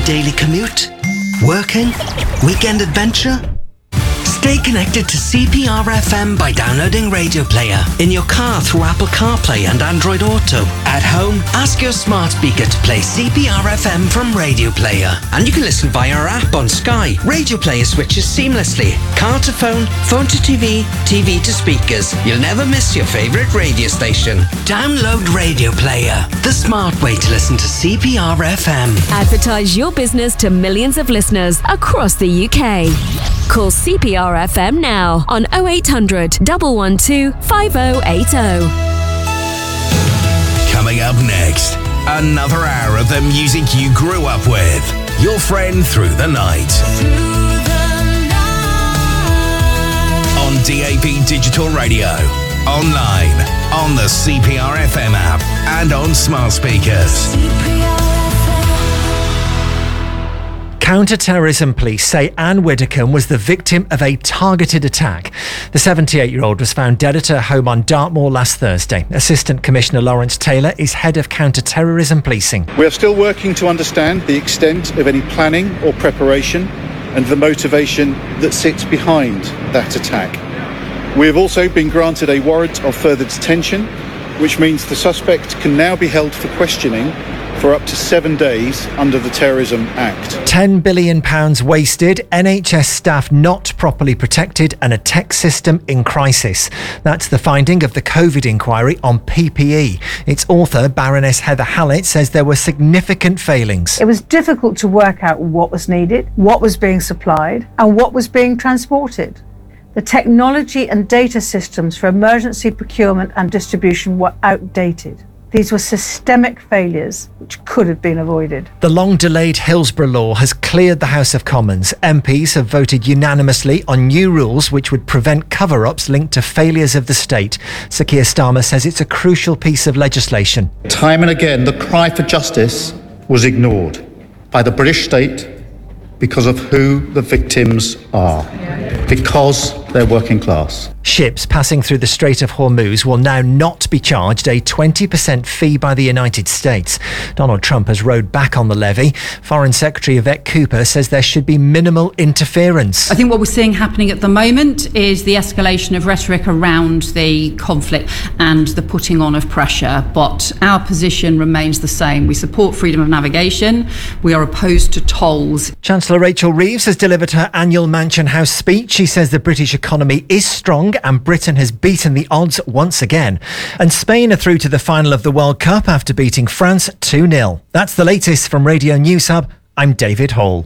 daily commute? Working? Weekend adventure? Stay connected to CPR FM by downloading Radio Player in your car through Apple CarPlay and Android Auto. At home, ask your smart speaker to play CPR FM from Radio Player. And you can listen via our app on Sky. Radio Player switches seamlessly. Car to phone, phone to TV, TV to speakers. You'll never miss your favourite radio station. Download Radio Player, the smart way to listen to CPR FM. Advertise your business to millions of listeners across the UK. Call CPR FM now on 0800 112 5080. Coming up next, another hour of the music you grew up with. Your friend through the night. On DAB Digital Radio, online, on the CPR FM app, and on smart speakers. Counter-terrorism police say Anne Widdecombe was the victim of a targeted attack. The 78-year-old was found dead at her home on Dartmoor last Thursday. Assistant Commissioner Lawrence Taylor is head of counter-terrorism policing. We are still working to understand the extent of any planning or preparation and the motivation that sits behind that attack. We have also been granted a warrant of further detention, which means the suspect can now be held for questioning for up to 7 days under the Terrorism Act. £10 billion wasted, NHS staff not properly protected and a tech system in crisis. That's the finding of the COVID inquiry on PPE. Its author, Baroness Heather Hallett, says there were significant failings. It was difficult to work out what was needed, what was being supplied and what was being transported. The technology and data systems for emergency procurement and distribution were outdated. These were systemic failures which could have been avoided. The long-delayed Hillsborough law has cleared the House of Commons. MPs have voted unanimously on new rules which would prevent cover-ups linked to failures of the state. Sir Keir Starmer says it's a crucial piece of legislation. Time and again, the cry for justice was ignored by the British state because of who the victims are. Because they're working class. Ships passing through the Strait of Hormuz will now not be charged a 20% fee by the United States. Donald Trump has rowed back on the levy. Foreign Secretary Yvette Cooper says there should be minimal interference. I think what we're seeing happening at the moment is the escalation of rhetoric around the conflict and the putting on of pressure. But our position remains the same. We support freedom of navigation. We are opposed to tolls. Chancellor Rachel Reeves has delivered her annual Mansion House speech. She says the British economy is strong and Britain has beaten the odds once again. And Spain are through to the final of the World Cup after beating France 2-0. That's the latest from Radio News Hub. I'm David Hall.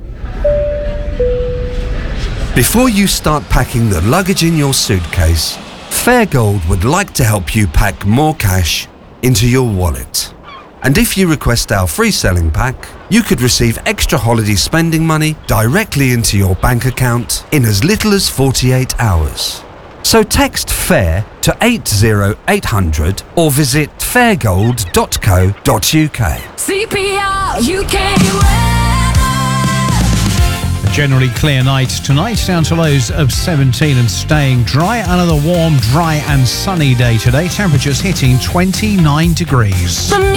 Before you start packing the luggage in your suitcase, Fairgold would like to help you pack more cash into your wallet. And if you request our free selling pack, you could receive extra holiday spending money directly into your bank account in as little as 48 hours. So text FAIR to 80800 or visit fairgold.co.uk. CPR UK weather. A generally clear night tonight, down to lows of 17 and staying dry. Another warm, dry and sunny day today. Temperatures hitting 29 degrees.